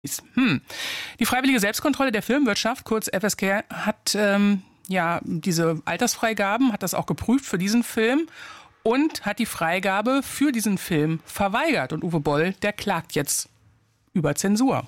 Die freiwillige Selbstkontrolle der Filmwirtschaft, kurz FSK, hat diese Altersfreigaben, hat das auch geprüft für diesen Film und hat die Freigabe für diesen Film verweigert. Und Uwe Boll, der klagt jetzt über Zensur.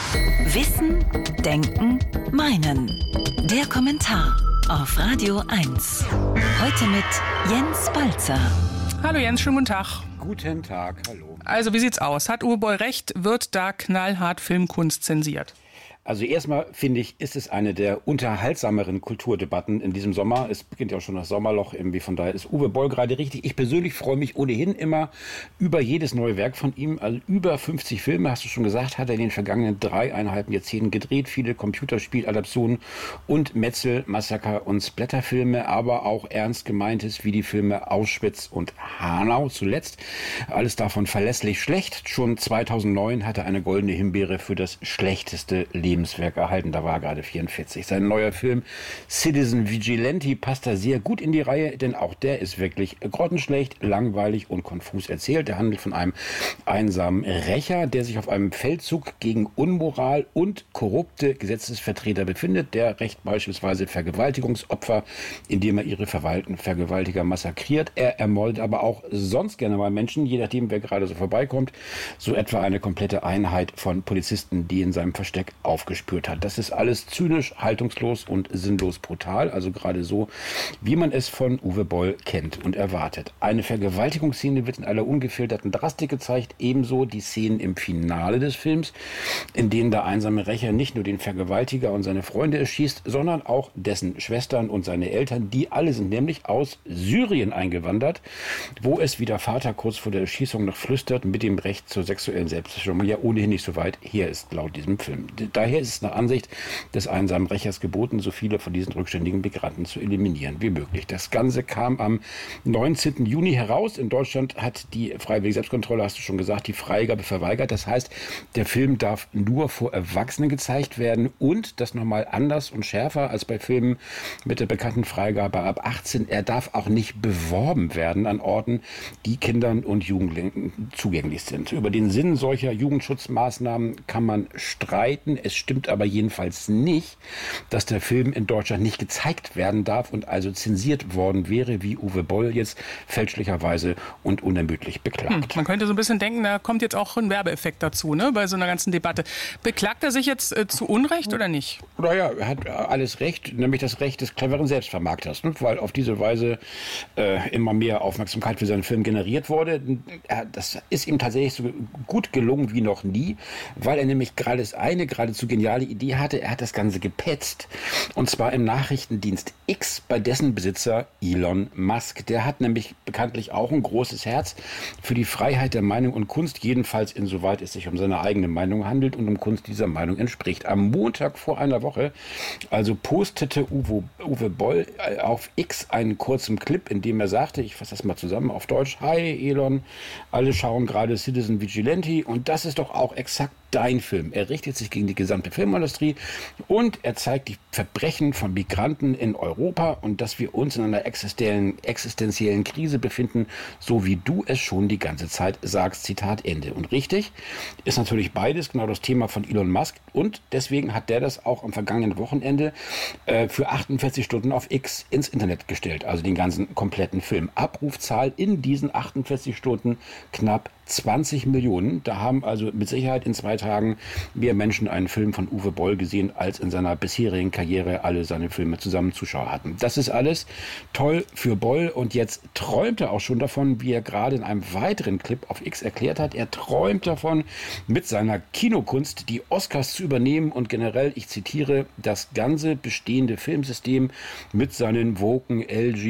Wissen, Denken, Meinen. Der Kommentar auf Radio 1. Heute mit Jens Balzer. Hallo Jens, schönen guten Tag. Guten Tag, hallo. Also wie sieht's aus? Hat Uwe Boll recht? Wird da knallhart Filmkunst zensiert? Also erstmal finde ich, ist es eine der unterhaltsameren Kulturdebatten in diesem Sommer. Es beginnt ja auch schon das Sommerloch irgendwie, von daher ist Uwe Boll gerade richtig. Ich persönlich freue mich ohnehin immer über jedes neue Werk von ihm. Also über 50 Filme, hast du schon gesagt, hat er in den vergangenen 3,5 Jahrzehnten gedreht. Viele Computerspieladaptionen und Metzel, Massaker und Splatterfilme, aber auch ernst gemeintes wie die Filme Auschwitz und Hanau zuletzt. Alles davon verlässlich schlecht. Schon 2009 hat er eine goldene Himbeere für das schlechteste Lebenswerk erhalten, da war er gerade 44. Sein neuer Film Citizen Vigilante passt da sehr gut in die Reihe, denn auch der ist wirklich grottenschlecht, langweilig und konfus erzählt. Der handelt von einem einsamen Rächer, der sich auf einem Feldzug gegen Unmoral und korrupte Gesetzesvertreter befindet. Der rächt beispielsweise Vergewaltigungsopfer, indem er ihre Vergewaltiger massakriert. Er ermordet aber auch sonst gerne mal Menschen, je nachdem, wer gerade so vorbeikommt. So etwa eine komplette Einheit von Polizisten, die in seinem Versteck aufgespürt hat. Das ist alles zynisch, haltungslos und sinnlos brutal, also gerade so, wie man es von Uwe Boll kennt und erwartet. Eine Vergewaltigungsszene wird in aller ungefilterten Drastik gezeigt, ebenso die Szenen im Finale des Films, in denen der einsame Rächer nicht nur den Vergewaltiger und seine Freunde erschießt, sondern auch dessen Schwestern und seine Eltern, die alle sind nämlich aus Syrien eingewandert, wo es, wie der Vater kurz vor der Erschießung noch flüstert, mit dem Recht zur sexuellen Selbstbestimmung ja ohnehin nicht so weit her ist, laut diesem Film. Daher ist es nach Ansicht des einsamen Rächers geboten, so viele von diesen rückständigen Migranten zu eliminieren wie möglich. Das Ganze kam am 19. Juni heraus. In Deutschland hat die freiwillige Selbstkontrolle, hast du schon gesagt, die Freigabe verweigert. Das heißt, der Film darf nur vor Erwachsenen gezeigt werden und das nochmal anders und schärfer als bei Filmen mit der bekannten Freigabe ab 18. Er darf auch nicht beworben werden an Orten, die Kindern und Jugendlichen zugänglich sind. Über den Sinn solcher Jugendschutzmaßnahmen kann man streiten. Es stimmt aber jedenfalls nicht, dass der Film in Deutschland nicht gezeigt werden darf und also zensiert worden wäre, wie Uwe Boll jetzt fälschlicherweise und unermüdlich beklagt. Man könnte so ein bisschen denken, da kommt jetzt auch ein Werbeeffekt dazu, ne, bei so einer ganzen Debatte. Beklagt er sich jetzt zu Unrecht oder nicht? Naja, er hat alles Recht, nämlich das Recht des cleveren Selbstvermarkters, ne? Weil auf diese Weise immer mehr Aufmerksamkeit für seinen Film generiert wurde. Das ist ihm tatsächlich so gut gelungen wie noch nie, weil er nämlich geradezu geniale Idee hatte. Er hat das Ganze gepetzt. Und zwar im Nachrichtendienst X bei dessen Besitzer Elon Musk. Der hat nämlich bekanntlich auch ein großes Herz für die Freiheit der Meinung und Kunst, jedenfalls insoweit es sich um seine eigene Meinung handelt und um Kunst dieser Meinung entspricht. Am Montag vor einer Woche also postete Uwe Boll auf X einen kurzen Clip, in dem er sagte, ich fasse das mal zusammen auf Deutsch: Hi Elon, alle schauen gerade Citizen Vigilante und das ist doch auch exakt dein Film. Er richtet sich gegen die gesamte Filmindustrie und er zeigt die Verbrechen von Migranten in Europa und dass wir uns in einer existenziellen Krise befinden, so wie du es schon die ganze Zeit sagst. Zitat Ende. Und richtig ist natürlich beides genau das Thema von Elon Musk und deswegen hat der das auch am vergangenen Wochenende für 48 Stunden auf X ins Internet gestellt, also den ganzen kompletten Film. Abrufzahl in diesen 48 Stunden knapp 20 Millionen. Da haben also mit Sicherheit in 2 Tagen mehr Menschen einen Film von Uwe Boll gesehen, als in seiner bisherigen Karriere alle seine Filme zusammen Zuschauer hatten. Das ist alles toll für Boll und jetzt träumt er auch schon davon, wie er gerade in einem weiteren Clip auf X erklärt hat. Er träumt davon, mit seiner Kinokunst die Oscars zu übernehmen und generell, ich zitiere, das ganze bestehende Filmsystem mit seinen woken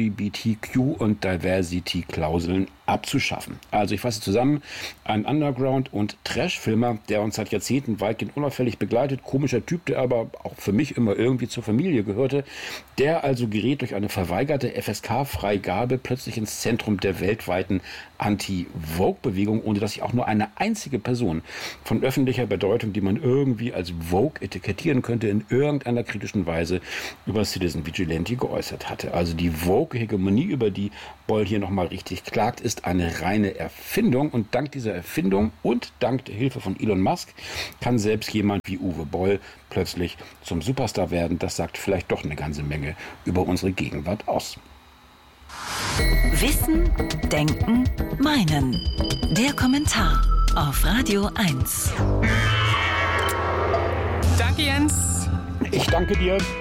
LGBTQ und Diversity-Klauseln abzuschaffen. Also ich fasse zusammen: ein Underground- und Trash-Filmer, der uns seit Jahrzehnten weitgehend unauffällig begleitet, komischer Typ, der aber auch für mich immer irgendwie zur Familie gehörte, der also gerät durch eine verweigerte FSK-Freigabe plötzlich ins Zentrum der weltweiten Anti-Vogue-Bewegung, ohne dass sich auch nur eine einzige Person von öffentlicher Bedeutung, die man irgendwie als Vogue etikettieren könnte, in irgendeiner kritischen Weise über Citizen Vigilante geäußert hatte. Also die Vogue-Hegemonie, über die Boll hier nochmal richtig klagt, ist eine reine Erfindung. Und dank dieser Erfindung und dank der Hilfe von Elon Musk kann selbst jemand wie Uwe Boll plötzlich zum Superstar werden. Das sagt vielleicht doch eine ganze Menge über unsere Gegenwart aus. Wissen, Denken, Meinen. Der Kommentar auf Radio 1. Danke, Jens. Ich danke dir.